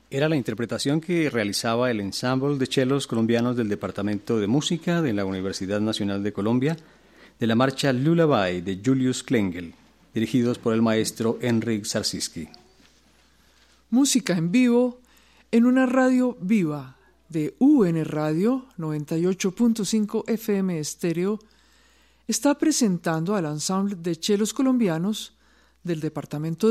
Era la interpretación que realizaba el Ensemble de Chelos Colombianos del Departamento de Música de la Universidad Nacional de Colombia de la marcha Lullaby de Julius Klengel, dirigidos por el maestro Henryk Sarsiski. Música en vivo en una radio viva de UN Radio 98.5 FM estéreo está presentando al Ensemble de Chelos Colombianos del Departamento